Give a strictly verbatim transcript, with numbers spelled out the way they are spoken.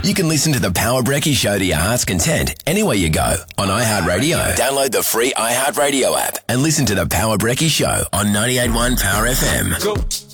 You can listen to the Power Brekkie Show to your heart's content anywhere you go on iHeartRadio. Download the free iHeartRadio app and listen to the Power Brekkie Show on ninety-eight point one Power F M. Go.